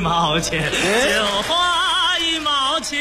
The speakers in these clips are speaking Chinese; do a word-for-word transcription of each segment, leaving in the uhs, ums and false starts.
毛钱，就花一毛钱。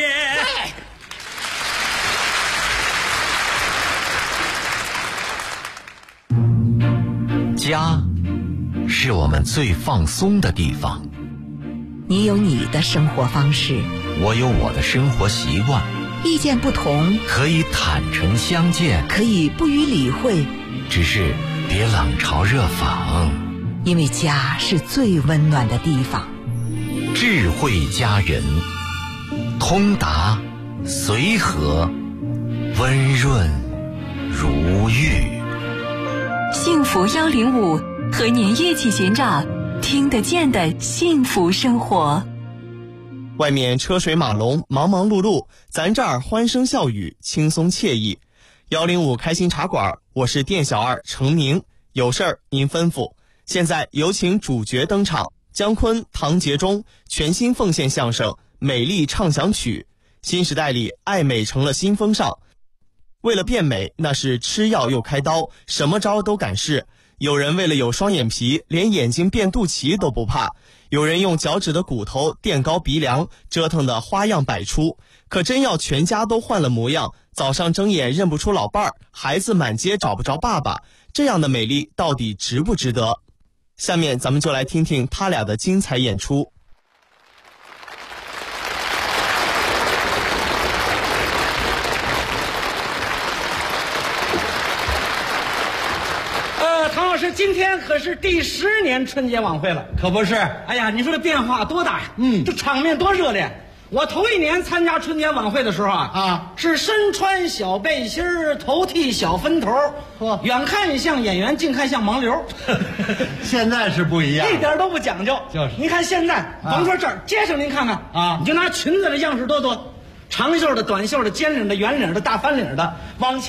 家是我们最放松的地方。 你有你的生活方式， 我有我的生活习惯。 意见不同， 可以坦诚相见， 可以不予理会， 只是别冷嘲热讽。 因为家是最温暖的地方。 智慧佳人，通达随和，温润如玉。 幸福幺零五，和您一起寻找听得见的幸福生活。 外面车水马龙，忙忙碌碌，咱这儿欢声笑语，轻松惬意。幺零五开心茶馆，我是店小二程明，有事儿您吩咐。现在有请主角登场，姜昆、唐杰忠全新奉献相声《美丽畅想曲》。新时代里，爱美成了新风尚。为了变美，那是吃药又开刀，什么招都敢试。有人为了有双眼皮，连眼睛变肚脐都不怕；有人用脚趾的骨头垫高鼻梁，折腾的花样百出。可真要全家都换了模样，早上睁眼认不出老伴儿，孩子满街找不着爸爸，这样的美丽到底值不值得？下面咱们就来听听他俩的精彩演出。 唐老师，今天可是第十年春节晚会了， 可不是？ 哎呀，你说这变化多大呀！ 嗯， 这场面多热烈。我头一年参加春节晚会的时候啊， 啊， 是身穿小背心儿，头剃小分头， 呵， 远看像演员，近看像盲流。 现在是不一样， 一点都不讲究。 就是， 您看现在，甭说这儿，街上您看看啊， 你就拿裙子的样式多多，长袖的、短袖的、尖领的、圆领的、大翻领的，往前。